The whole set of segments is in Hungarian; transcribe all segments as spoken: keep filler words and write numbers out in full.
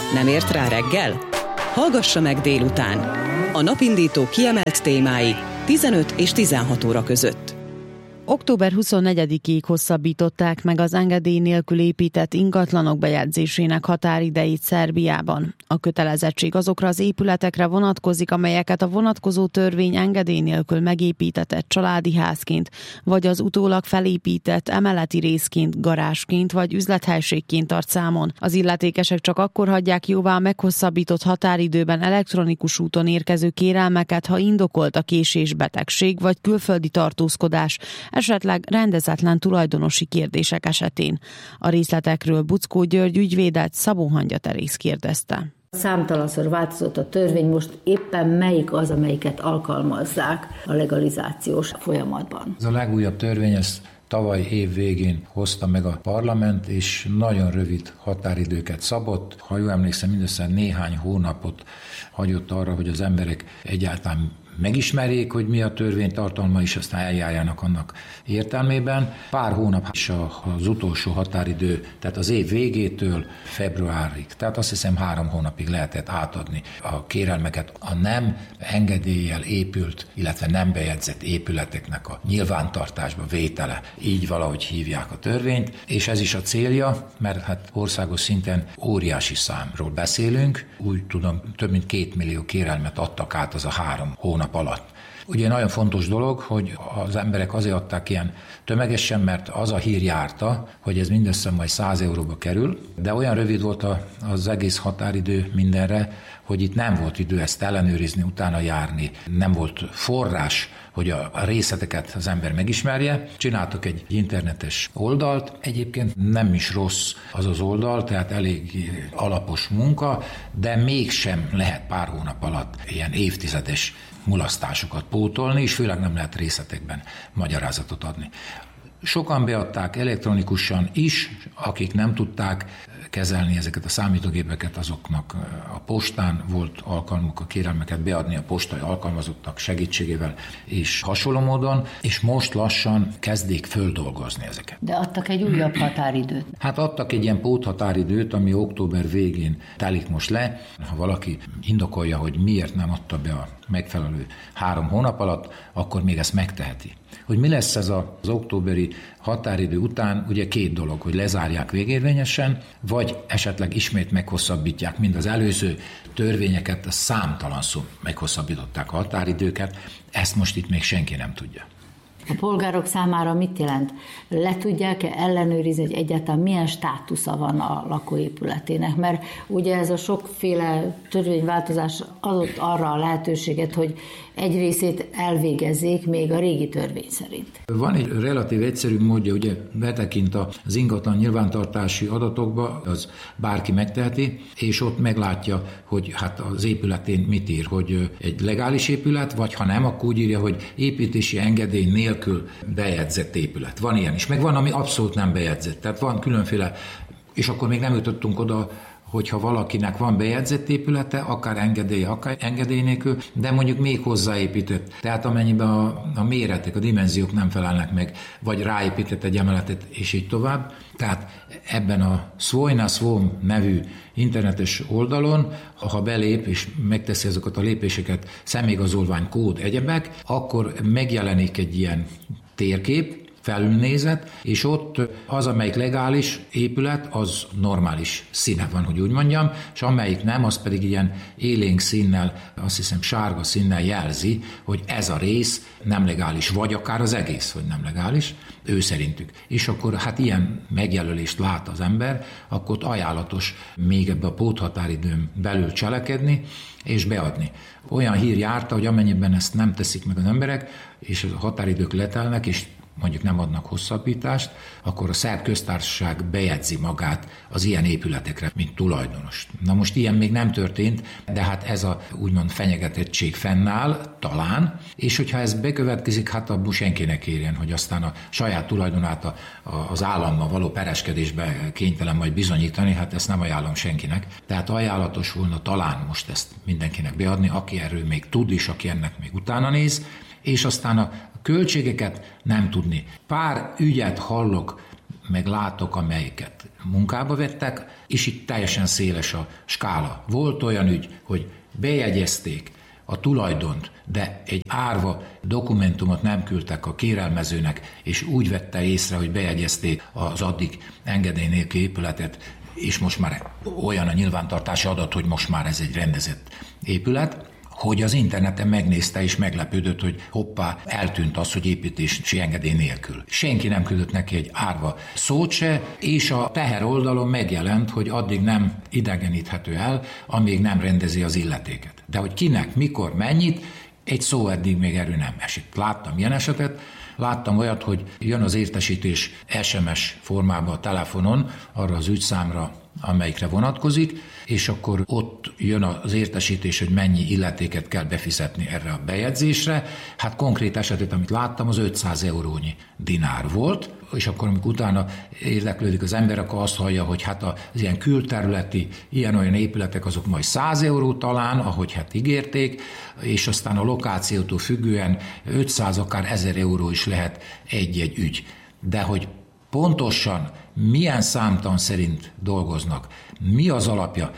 Nem ért rá reggel? Hallgassa meg délután. A napindító kiemelt témái tizenöt és tizenhat óra között. október huszonnegyedikéig hosszabbították meg az engedély nélkül épített ingatlanok bejegyzésének határidejét Szerbiában. A kötelezettség azokra az épületekre vonatkozik, amelyeket a vonatkozó törvény engedély nélkül megépítetett családi házként, vagy az utólag felépített emeleti részként, garázsként vagy üzlethelységként tart számon. Az illetékesek csak akkor hagyják jóvá a meghosszabbított határidőben elektronikus úton érkező kérelmeket, ha indokolt a késés, betegség vagy külföldi tartózkodás, esetleg rendezetlen tulajdonosi kérdések esetén. A részletekről Buczkó György ügyvédet Szabó Hangya Terész kérdezte. Számtalanszor változott a törvény, most éppen melyik az, amelyiket alkalmazzák a legalizációs folyamatban? Ez a legújabb törvény, ez tavaly év végén hozta meg a parlament, és nagyon rövid határidőket szabott. Ha jól emlékszem, mindössze néhány hónapot hagyott arra, hogy az emberek egyáltalán megismerjék, hogy mi a törvény tartalma, és aztán eljárjanak annak értelmében. Pár hónap is az utolsó határidő, tehát az év végétől februárig, tehát azt hiszem három hónapig lehetett átadni a kérelmeket a nem engedéllyel épült, illetve nem bejegyzett épületeknek a nyilvántartásba vétele. Így valahogy hívják a törvényt, és ez is a célja, mert hát országos szinten óriási számról beszélünk. Úgy tudom, több mint két millió kérelmet adtak át az a három hónap alatt. Ugye nagyon fontos dolog, hogy az emberek azért adták ilyen tömegesen, mert az a hír járta, hogy ez mindössze majd száz euróba kerül, de olyan rövid volt az egész határidő mindenre, hogy itt nem volt idő ezt ellenőrizni, utána járni, nem volt forrás, hogy a részleteket az ember megismerje. Csináltak egy internetes oldalt, egyébként nem is rossz az az oldal, tehát elég alapos munka, de mégsem lehet pár hónap alatt ilyen évtizedes mulasztásokat pótolni, és főleg nem lehet részletekben magyarázatot adni. Sokan beadták elektronikusan is, akik nem tudták kezelni ezeket a számítógépeket, azoknak a postán volt alkalmuk a kérelmeket beadni a postai alkalmazottak segítségével és hasonló módon, és most lassan kezdik földolgozni ezeket. De adtak egy újabb határidőt? Hát adtak egy ilyen póthatáridőt, ami október végén telik most le. Ha valaki indokolja, hogy miért nem adta be a megfelelő három hónap alatt, akkor még ezt megteheti. Hogy mi lesz ez az októberi határidő után, ugye két dolog, hogy lezárják végérvényesen, vagy esetleg ismét meghosszabbítják, mind az előző törvényeket, a számtalanszor meghosszabbították a határidőket, ezt most itt még senki nem tudja. A polgárok számára mit jelent? Le tudják-e ellenőrizni, hogy egyáltalán milyen státusza van a lakóépületének? Mert ugye ez a sokféle törvényváltozás adott arra a lehetőséget, hogy egy részét elvégezzék még a régi törvény szerint. Van egy relatív egyszerű módja, ugye betekint az ingatlan nyilvántartási adatokba, az bárki megteheti, és ott meglátja, hogy hát az épületén mit ír, hogy egy legális épület, vagy ha nem, akkor úgy írja, hogy építési engedély nélkül bejegyzett épület. Van ilyen is, meg van, ami abszolút nem bejegyzett. Tehát van különféle, és akkor még nem jutottunk oda, hogyha valakinek van bejegyzett épülete, akár engedély, akár engedély nélkül, de mondjuk még hozzáépített. Tehát amennyiben a, a méretek, a dimenziók nem felelnek meg, vagy ráépített egy emeletet, és így tovább. Tehát ebben a Svojna Svom nevű internetes oldalon, ha belép és megteszi azokat a lépéseket, személyigazolvány, kód, egyebek, akkor megjelenik egy ilyen térkép, felülnézet, és ott az, amelyik legális épület, az normális színe van, hogy úgy mondjam, és amelyik nem, az pedig ilyen élénk színnel, azt hiszem sárga színnel jelzi, hogy ez a rész nem legális, vagy akár az egész, hogy nem legális, ő szerintük. És akkor hát ilyen megjelölést lát az ember, akkor ajánlatos még ebbe a póthatáridőn belül cselekedni, és beadni. Olyan hír járta, hogy amennyiben ezt nem teszik meg az emberek, és a határidők letelnek, és mondjuk nem adnak hosszabbítást, akkor a szerb köztársaság bejegyzi magát az ilyen épületekre, mint tulajdonos. Na most ilyen még nem történt, de hát ez a úgymond fenyegetettség fennáll, talán, és hogyha ez bekövetkezik, hát abból senkinek érjen, hogy aztán a saját tulajdonát a, a, az állammal való pereskedésbe kénytelen majd bizonyítani, hát ezt nem ajánlom senkinek. Tehát ajánlatos volna talán most ezt mindenkinek beadni, aki erről még tud, és aki ennek még utána néz, és aztán a költségeket nem tudni. Pár ügyet hallok meg látok, amelyiket munkába vettek, és itt teljesen széles a skála. Volt olyan ügy, hogy bejegyezték a tulajdont, de egy árva dokumentumot nem küldtek a kérelmezőnek, és úgy vette észre, hogy bejegyezték az addig engedély nélküli épületet, és most már olyan a nyilvántartási adat, hogy most már ez egy rendezett épület, hogy az interneten megnézte és meglepődött, hogy hoppá, eltűnt az, hogy építési engedély nélkül. Senki nem küldött neki egy árva szót se, és a teher oldalon megjelent, hogy addig nem idegeníthető el, amíg nem rendezi az illetéket. De hogy kinek, mikor, mennyit, egy szó eddig még erről nem esett. Láttam ilyen esetet, láttam olyat, hogy jön az értesítés es em es formában a telefonon arra az ügyszámra, amelyikre vonatkozik, és akkor ott jön az értesítés, hogy mennyi illetéket kell befizetni erre a bejegyzésre. Hát konkrét esetet, amit láttam, az ötszáz eurónyi dinár volt, és akkor, amikor utána érdeklődik az ember, akkor azt hallja, hogy hát az ilyen külterületi, ilyen-olyan épületek azok majd száz euró talán, ahogy hát ígérték, és aztán a lokációtól függően ötszáz, akár ezer euró is lehet egy-egy ügy. De hogy pontosan milyen számtan szerint dolgoznak, mi az alapja,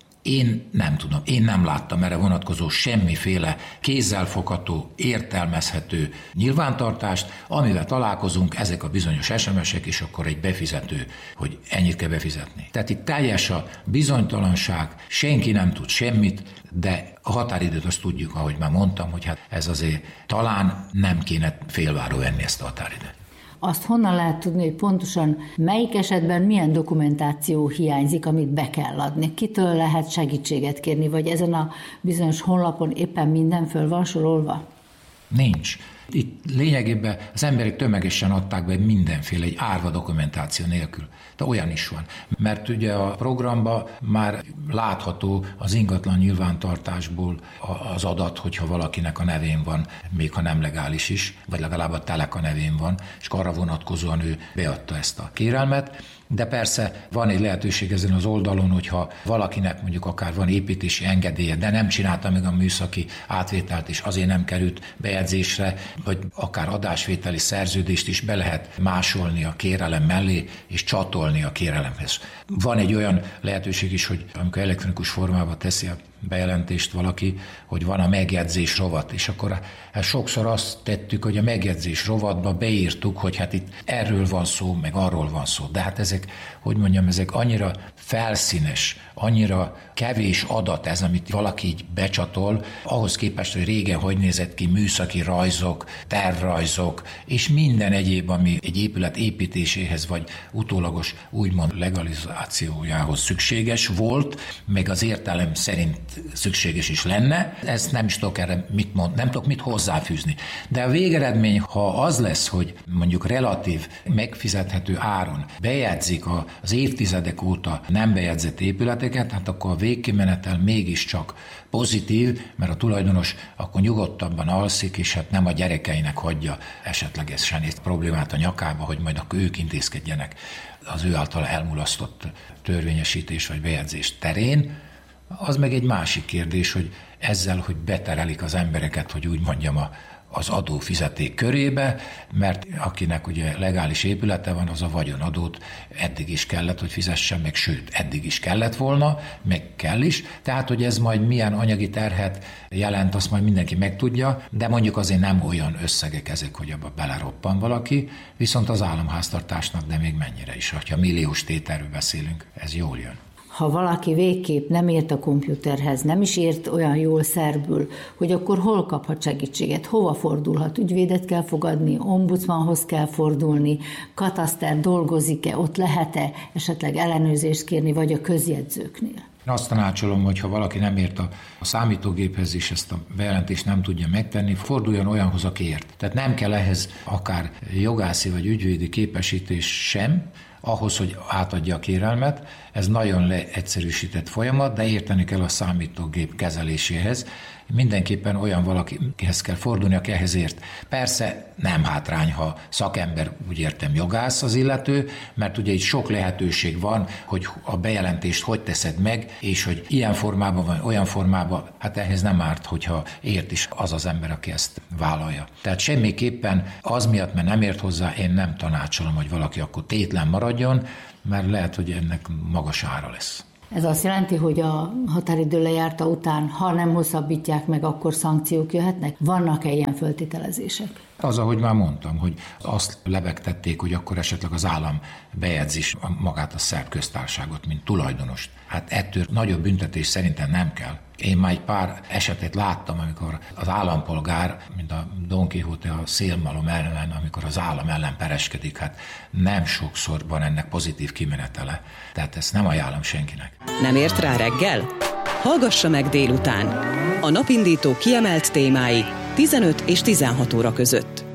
én nem tudom, én nem láttam erre vonatkozó semmiféle kézzelfogható, értelmezhető nyilvántartást, amivel találkozunk, ezek a bizonyos es em esek, és akkor egy befizető, hogy ennyit kell befizetni. Tehát itt teljes a bizonytalanság, senki nem tud semmit, de a határidőt azt tudjuk, ahogy már mondtam, hogy hát ez azért talán nem kéne félváról venni ezt a határidőt. Azt honnan lehet tudni, hogy pontosan melyik esetben milyen dokumentáció hiányzik, amit be kell adni? Kitől lehet segítséget kérni, vagy ezen a bizonyos honlapon éppen minden föl van sorolva? Nincs. Itt lényegében az emberek tömegesen adták be mindenféle, egy árva dokumentáció nélkül. De olyan is van. Mert ugye a programban már látható az ingatlan nyilvántartásból az adat, hogyha valakinek a nevén van, még ha nem legális is, vagy legalább a telek a nevén van, és arra vonatkozóan ő beadta ezt a kérelmet. De persze van egy lehetőség ezen az oldalon, hogyha valakinek mondjuk akár van építési engedélye, de nem csinálta meg a műszaki átvételt, és azért nem került bejegyzésre, vagy akár adásvételi szerződést is be lehet másolni a kérelem mellé, és csatolni a kérelemhez. Van egy olyan lehetőség is, hogy amikor elektronikus formában teszi a bejelentést valaki, hogy van a megjegyzés rovat, és akkor hát sokszor azt tettük, hogy a megjegyzés rovatba beírtuk, hogy hát itt erről van szó, meg arról van szó. De hát ezek, hogy mondjam, ezek annyira felszínes, annyira kevés adat ez, amit valaki így becsatol, ahhoz képest, hogy régen hogy nézett ki műszaki rajzok, tervrajzok, és minden egyéb, ami egy épület építéséhez, vagy utólagos úgymond legalizációjához szükséges volt, meg az értelem szerint szükséges is lenne. Ezt nem is tudok erre mit mond, nem tudok mit hozzáfűzni. De a végeredmény, ha az lesz, hogy mondjuk relatív megfizethető áron bejegyzik az évtizedek óta nem bejegyzett épületeket, hát akkor a végkimenetel mégiscsak pozitív, mert a tulajdonos akkor nyugodtabban alszik, és hát nem a gyerekeinek hagyja esetlegesen egy problémát a nyakába, hogy majd akkor ők intézkedjenek az ő által elmulasztott törvényesítés vagy bejegyzés terén. Az meg egy másik kérdés, hogy ezzel, hogy beterelik az embereket, hogy úgy mondjam, a, az adófizeték körébe, mert akinek ugye legális épülete van, az a vagyonadót eddig is kellett, hogy fizessen meg, sőt, eddig is kellett volna, meg kell is. Tehát, hogy ez majd milyen anyagi terhet jelent, azt majd mindenki megtudja, de mondjuk azért nem olyan összegek ezek, hogy abba beleroppan valaki, viszont az államháztartásnak, de még mennyire is, ha milliós tételről beszélünk, ez jól jön. Ha valaki végképp nem ért a komputerhez, nem is ért olyan jól szerbül, hogy akkor hol kaphat segítséget, hova fordulhat, ügyvédet kell fogadni, ombudsmanhoz kell fordulni, kataszter dolgozik-e, ott lehet-e esetleg ellenőrzést kérni, vagy a közjegyzőknél? Én azt tanácsolom, hogy ha valaki nem ért a, a számítógéphez, és ezt a bejelentést nem tudja megtenni, forduljon olyanhoz, aki ért. Tehát nem kell ehhez akár jogászi vagy ügyvédi képesítés sem, ahhoz, hogy átadja a kérelmet. Ez nagyon leegyszerűsített folyamat, de érteni kell a számítógép kezeléséhez. Mindenképpen olyan valakihez kell fordulni, aki ehhez ért. Persze nem hátrány, ha szakember, úgy értem, jogász az illető, mert ugye itt sok lehetőség van, hogy a bejelentést hogy teszed meg, és hogy ilyen formában vagy olyan formában, hát ehhez nem árt, hogyha ért is az az ember, aki ezt vállalja. Tehát semmiképpen az miatt, mert nem ért hozzá, én nem tanácsolom, hogy valaki akkor tétlen maradjon, hagyjon, mert lehet, hogy ennek magas ára lesz. Ez azt jelenti, hogy a határidő lejárta után, ha nem hosszabbítják meg, akkor szankciók jöhetnek? Vannak-e ilyen föltételezések? Az, ahogy már mondtam, hogy azt lebegtették, hogy akkor esetleg az állam bejegyzés magát a szerb köztársaságot, mint tulajdonost. Hát ettől nagyobb büntetés szerintem nem kell. Én már egy pár esetet láttam, amikor az állampolgár, mint a Don Quixote a szélmalom ellen, amikor az állam ellen pereskedik, hát nem sokszor van ennek pozitív kimenetele. Tehát ezt nem ajánlom senkinek. Nem ért rá reggel? Hallgassa meg délután. A Napindító kiemelt témái tizenöt és tizenhat óra között.